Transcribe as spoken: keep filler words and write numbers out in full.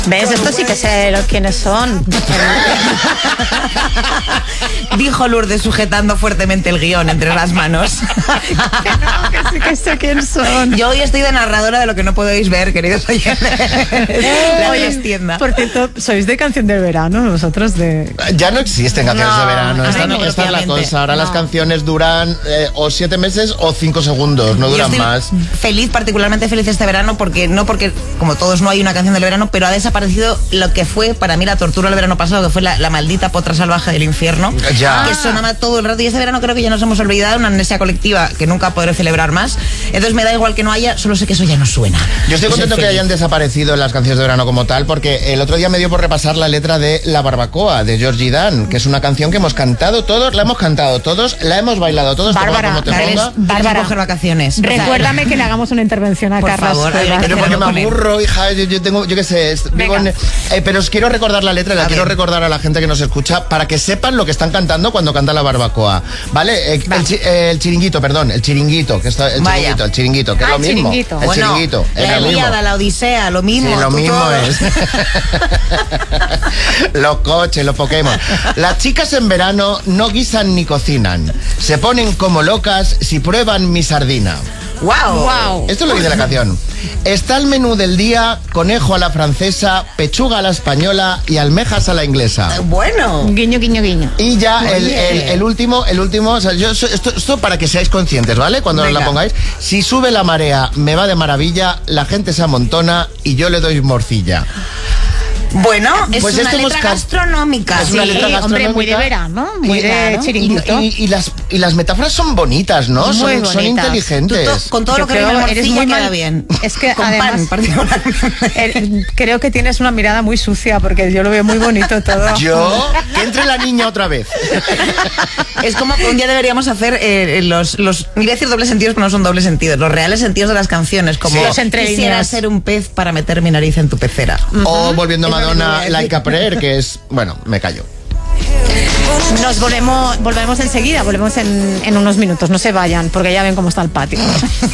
¿Ves? Esto sí que sé lo- quiénes son. Dijo Lourdes sujetando fuertemente el guión entre las manos. Que no, que sí que sé quién son. Yo hoy estoy de narradora de lo que no podéis ver, queridos oyentes. La Oye, trastienda. por cierto, ¿sois de canción del verano? Vosotros de... Ya no existen canciones No, de verano. Esta, ay, no- no, esta es la obviamente. cosa. Ahora No. las canciones duran eh, o siete meses o cinco segundos. No Yo duran estoy más. feliz, particularmente feliz este verano, porque no porque, como todos, no hay una canción del verano, pero ha desaparecido lo que fue para mí la tortura el verano pasado, que fue la, la maldita potra salvaje del infierno. Ya. Que sonaba todo el rato. Y este verano creo que ya nos hemos olvidado, una amnesia colectiva que nunca podré celebrar más. Entonces me da igual que no haya, solo sé que eso ya no suena. Yo estoy Y soy contento que feliz. hayan desaparecido las canciones de verano como tal, porque el otro día me dio por repasar la letra de La Barbacoa, de Georgie Dan, que es una canción que hemos cantado todos, la hemos cantado todos, la hemos bailado todos, te ponga Bárbara, como te Eres- ponga. tienes Bárbara. que coger vacaciones. O sea, Recuérdame que le hagamos una intervención a Por Carlos favor, Cuevas. hay que Pero porque me con él. aburro, hija, yo, yo tengo, yo qué sé, es- vivo Venga. en- eh, pero os quiero recordar la letra, la A quiero ver. recordar a la gente que nos escucha para que sepan lo que están cantando cuando canta La Barbacoa, ¿vale? Eh, Va. el, chi- eh, el chiringuito, perdón, el chiringuito, que está, el Vaya. chiringuito, el chiringuito, que Ah, es lo el mismo. chiringuito. El Bueno, chiringuito, es la lo mismo. Ilíada, la Odisea, lo mismo. Sí, lo tú mismo todo. es. Los coches, los Pokémon. Las chicas en verano no guisan ni cocinan. Se ponen como locas si prueban mi sardina. ¡Wow! Wow. Esto es lo que dice la canción. Está el menú del día: conejo a la francesa, pechuga a la española y almejas a la inglesa. Bueno. Guiño, guiño, guiño. Y ya el, Oye. el- el último, el último, o sea, yo, esto, esto para que seáis conscientes, ¿vale? Cuando Venga. la pongáis. Si sube la marea, me va de maravilla, la gente se amontona y yo le doy morcilla. Bueno, es Pues una esto hemos letra can- gastronómica. Es una sí. letra hombre, muy de gastronómica. verano, muy Y de claro, Y, chiringuito. y- y las, y las metáforas son bonitas, ¿no? Muy Son, son bonitas. Tú inteligentes. to- con todo Yo lo que creo viene en eres morcilla muy queda mal- bien. Es que con además- pan, particularmente. Eh, creo que tienes una mirada muy sucia porque yo lo veo muy bonito todo. Yo, que entre la niña otra vez. Es como que un día deberíamos hacer eh, los, los, iba a decir dobles sentidos, pero no son dobles sentidos, los reales sentidos de las canciones, como Sí. Los entre quisiera líneas. ser un pez para meter mi nariz en tu pecera. O volviendo a Es lo que te iba a Madonna, decir. Like a Prayer, que es... Bueno, me callo. Nos volvemos, volvemos enseguida, volvemos en, en unos minutos. No se vayan porque ya ven cómo está el patio.